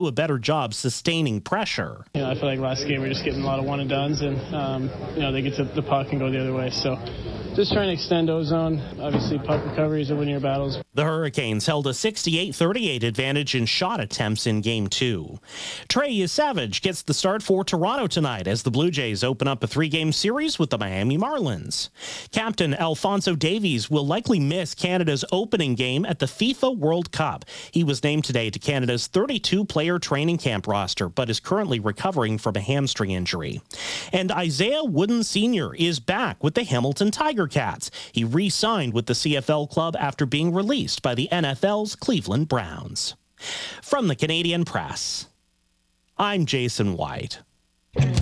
a better job sustaining pressure. I feel like last game we were just getting a lot of one and dones, and they get to the puck and go the other way. So just trying to extend ozone. Obviously, puck recoveries are winning your battles. The Hurricanes held a 68-38 advantage in shot attempts in Game 2. Trey Savage gets the start for Toronto tonight as the Blue Jays open up a 3-game series with the Miami Marlins. Captain Alphonso Davies will likely miss Canada's opening game at the FIFA World Cup. He was named today to Canada's 32-player training camp roster, but is currently recovering from a hamstring injury. And Isaiah Wooden Sr. is back with the Hamilton Tiger Cats. He re-signed with the CFL club after being released by the NFL's Cleveland Browns. From the Canadian Press, I'm Jason White.